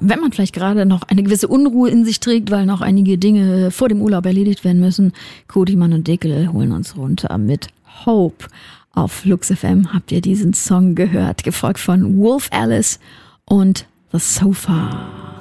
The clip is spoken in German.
wenn man vielleicht gerade noch eine gewisse Unruhe in sich trägt, weil noch einige Dinge vor dem Urlaub erledigt werden müssen, Cody, Mann und Dickel holen uns runter mit Hope. Auf Flux FM habt ihr diesen Song gehört, gefolgt von Wolf Alice und The Sofa.